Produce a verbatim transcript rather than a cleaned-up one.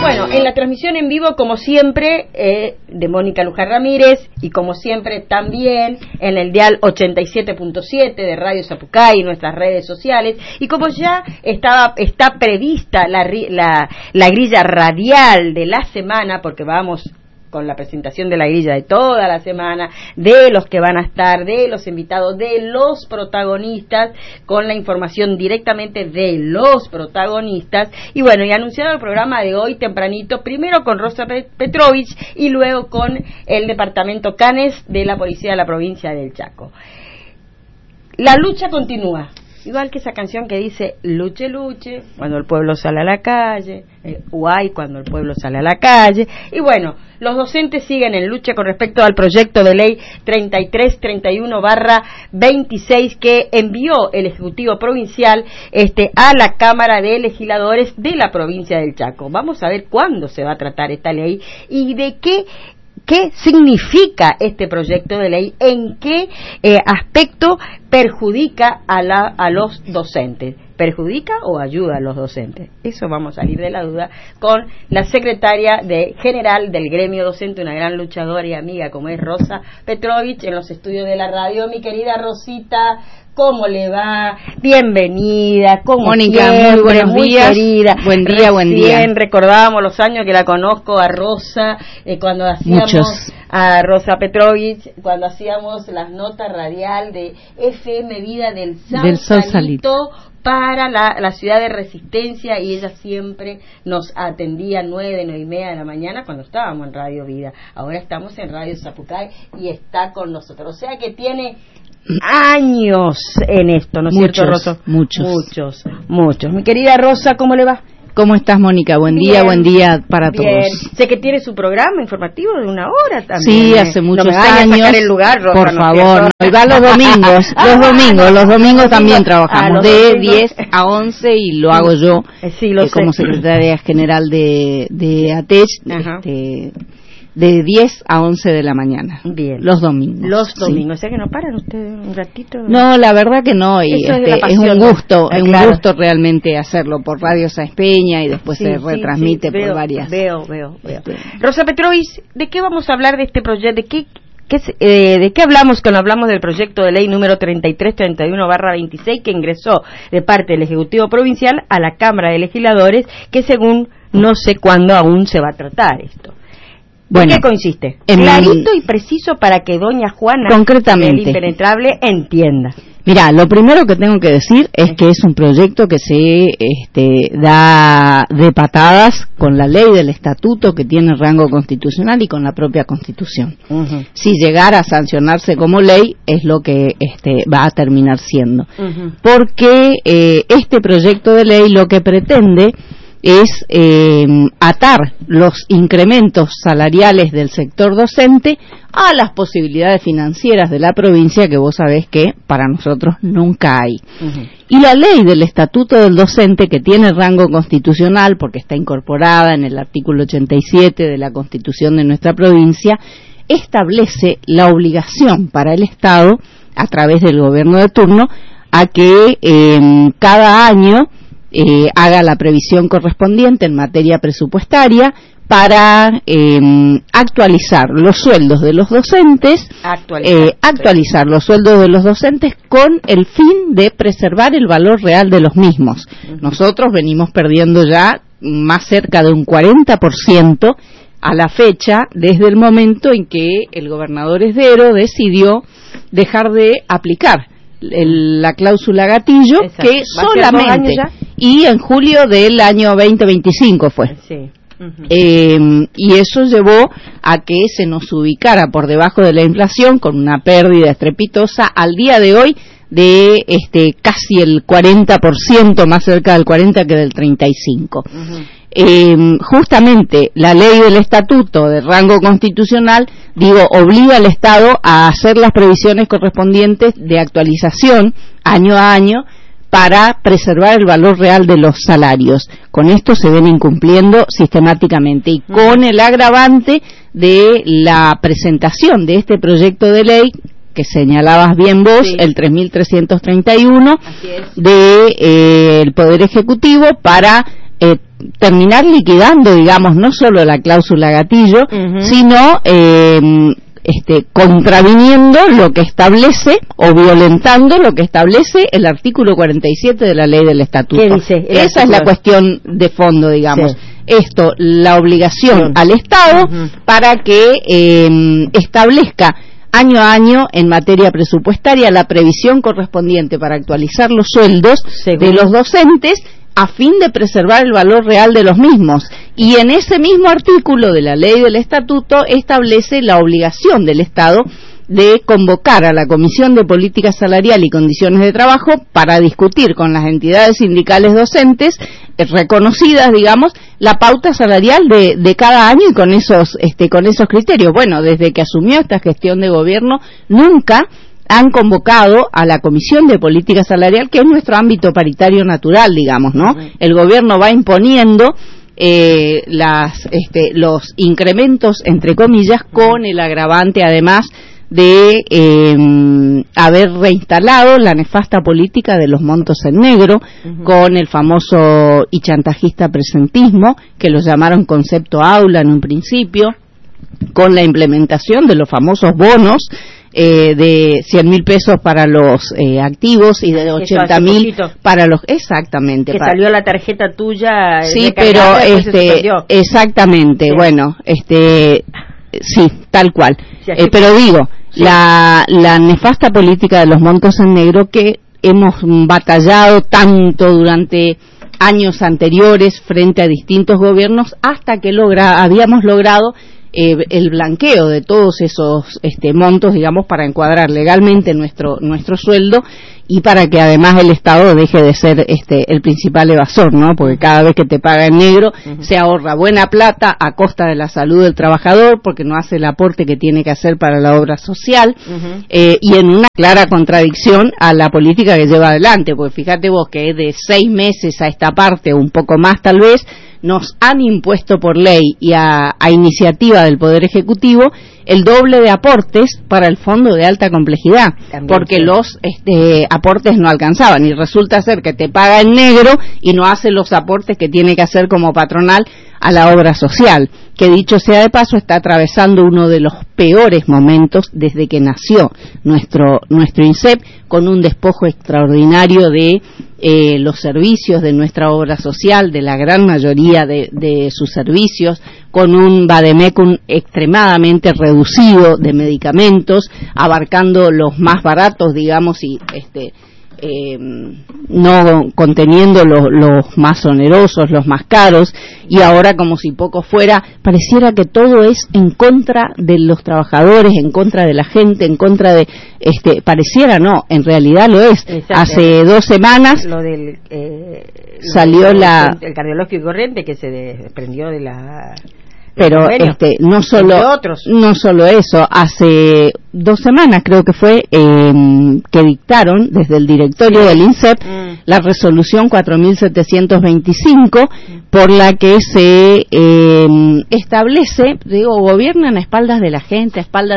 bueno, en la transmisión en vivo, como siempre, eh, de Mónica Luján Ramírez, y como siempre también en el dial ochenta y siete punto siete de Radio Zapucay y nuestras redes sociales, y como ya estaba está prevista la, la, la grilla radial de la semana, porque vamos con la presentación de la grilla de toda la semana, de los que van a estar, de los invitados, de los protagonistas, con la información directamente de los protagonistas. Y bueno, y anunciado el programa de hoy tempranito, primero con Rosa Petrovich y luego con el departamento Canes de la Policía de la Provincia del Chaco. La lucha continúa. Igual que esa canción que dice luche, luche, cuando el pueblo sale a la calle, eh, guay, cuando el pueblo sale a la calle. Y bueno, los docentes siguen en lucha con respecto al proyecto de ley treinta y tres treinta y uno barra veintiséis que envió el Ejecutivo Provincial este, a la Cámara de Legisladores de la provincia del Chaco. Vamos a ver cuándo se va a tratar esta ley y de qué ¿Qué significa este proyecto de ley? ¿En qué eh, aspecto perjudica a, la, a los docentes? ¿Perjudica o ayuda a los docentes? Eso vamos a salir de la duda con la secretaria de general del gremio docente, una gran luchadora y amiga como es Rosa Petrovich, en los estudios de la radio. Mi querida Rosita, ¿cómo le va? Bienvenida, como Mónica, siempre, muy buenos muy días. Querida. Buen día, Recién buen día. Recordábamos los años que la conozco a Rosa, eh, cuando hacíamos Muchos. a Rosa Petrovich, cuando hacíamos las notas radial de F M Vida del Sausalito, Sausalito para la, la ciudad de Resistencia, y ella siempre nos atendía nueve, nueve y media de la mañana cuando estábamos en Radio Vida. Ahora estamos en Radio Zapucay y está con nosotros. O sea que tiene años en esto, ¿no es muchos, cierto, Rosa? Muchos. Muchos, muchos. Mi querida Rosa, ¿cómo le va? ¿Cómo estás, Mónica? Buen Bien, día, buen día para bien. todos. Sé que tiene su programa informativo de una hora también. Sí, hace muchos no me vaya años. A sacar el lugar, Rosa, por no favor, no, y va los domingos, los domingos, los domingos también trabajamos ah, de domingos. diez a once y lo hago yo sí, lo eh, como secretaria general de, de A T E C, este, de diez a once de la mañana. Bien. Los domingos. Los domingos, sí. O sea que no paran ustedes un ratito. No, la verdad que no, y Eso este, es, es un gusto, ah, es claro. un gusto realmente hacerlo por Radio Sáenz Peña y después sí, se retransmite sí, sí. por Veo, varias. Veo, veo, veo. Este. Rosa Petrovich, ¿de qué vamos a hablar de este proyecto? ¿De qué, qué, eh, ¿De qué hablamos cuando hablamos del proyecto de ley número treinta y tres treinta y uno barra veintiséis que ingresó de parte del Ejecutivo Provincial a la Cámara de Legisladores, que según no sé cuándo aún se va a tratar esto? Bueno, ¿en qué consiste? En Clarito y preciso para que doña Juana, concretamente, el impenetrable, entienda. Mira, lo primero que tengo que decir es que es un proyecto que se este, da de patadas con la ley del estatuto que tiene rango constitucional y con la propia Constitución. Uh-huh. Si llegara a sancionarse como ley es lo que este, va a terminar siendo. Uh-huh. Porque eh, este proyecto de ley lo que pretende es eh, atar los incrementos salariales del sector docente a las posibilidades financieras de la provincia, que vos sabés que para nosotros nunca hay. Uh-huh. Y la ley del Estatuto del Docente, que tiene rango constitucional porque está incorporada en el artículo ochenta y siete de la Constitución de nuestra provincia, establece la obligación para el Estado, a través del gobierno de turno, a que eh, cada año Eh, haga la previsión correspondiente en materia presupuestaria para eh, actualizar los sueldos de los docentes, actualizar, eh, actualizar los sueldos de los docentes con el fin de preservar el valor real de los mismos. Uh-huh. Nosotros venimos perdiendo ya más cerca de un cuarenta por ciento a la fecha desde el momento en que el gobernador Esdero decidió dejar de aplicar El, la cláusula gatillo. Exacto. Que solamente y en julio del año veinte veinticinco fue sí. uh-huh. eh, y eso llevó a que se nos ubicara por debajo de la inflación con una pérdida estrepitosa al día de hoy de este casi el cuarenta por ciento, más cerca del cuarenta que del treinta y cinco. Uh-huh. Eh, justamente la ley del estatuto de rango constitucional, digo, obliga al Estado a hacer las previsiones correspondientes de actualización año a año para preservar el valor real de los salarios. Con esto se ven incumpliendo sistemáticamente y con el agravante de la presentación de este proyecto de ley que señalabas bien vos, sí. el tres mil trescientos treinta y uno de eh, el Poder Ejecutivo para eh, terminar liquidando, digamos, no solo la cláusula gatillo, uh-huh. sino eh, este, contraviniendo lo que establece o violentando lo que establece el artículo cuarenta y siete de la ley del estatuto. ¿Qué dice? Esa artículo? Es la cuestión de fondo, digamos. Sí. Esto, la obligación sí. al Estado uh-huh. para que eh, establezca año a año en materia presupuestaria la previsión correspondiente para actualizar los sueldos Según. de los docentes a fin de preservar el valor real de los mismos. Y en ese mismo artículo de la ley del estatuto establece la obligación del Estado de convocar a la Comisión de Política Salarial y Condiciones de Trabajo para discutir con las entidades sindicales docentes eh, reconocidas, digamos, la pauta salarial de, de cada año y con esos, este, con esos criterios. Bueno, desde que asumió esta gestión de gobierno, nunca han convocado a la Comisión de Política Salarial, que es nuestro ámbito paritario natural, digamos, ¿no? Uh-huh. El gobierno va imponiendo eh, las, este, los incrementos, entre comillas, con el agravante, además, de eh, haber reinstalado la nefasta política de los montos en negro, uh-huh. con el famoso y chantajista presentismo, que lo llamaron concepto aula en un principio, con la implementación de los famosos bonos eh, de cien mil pesos para los eh, activos y de ochenta mil para los exactamente que para, salió la tarjeta tuya sí pero este exactamente sí. bueno este sí tal cual sí, eh, pero digo sí. la la nefasta política de los montos en negro que hemos batallado tanto durante años anteriores frente a distintos gobiernos hasta que logra habíamos logrado Eh, el blanqueo de todos esos este, montos, digamos, para encuadrar legalmente nuestro nuestro sueldo y para que además el Estado deje de ser este el principal evasor, ¿no? Porque cada vez que te paga en negro uh-huh. se ahorra buena plata a costa de la salud del trabajador porque no hace el aporte que tiene que hacer para la obra social uh-huh. eh, y en una clara contradicción a la política que lleva adelante, porque fíjate vos que de seis meses a esta parte, un poco más tal vez, nos han impuesto por ley y a, a iniciativa del Poder Ejecutivo el doble de aportes para el fondo de alta complejidad, También porque sí. los este, aportes no alcanzaban y resulta ser que te paga en negro y no hace los aportes que tiene que hacer como patronal a la obra social, que dicho sea de paso está atravesando uno de los peores momentos desde que nació nuestro nuestro INSEP, con un despojo extraordinario de eh, los servicios de nuestra obra social, de la gran mayoría de, de sus servicios, con un vademecum extremadamente reducido de medicamentos, abarcando los más baratos, digamos, y este Eh, no conteniendo los, los más onerosos, los más caros, y ahora como si poco fuera, pareciera que todo es en contra de los trabajadores, en contra de la gente, en contra de, este, pareciera no, en realidad lo es. Exacto. Hace dos semanas lo del eh, salió lo, la el cardiológico y corriente que se desprendió de la pero bueno, este no solo no solo eso, hace dos semanas creo que fue eh, que dictaron desde el directorio sí. del INSEP mm. la resolución cuatro mil setecientos veinticinco mm. por la que se eh, establece, digo, gobiernan a espaldas de la gente, a espaldas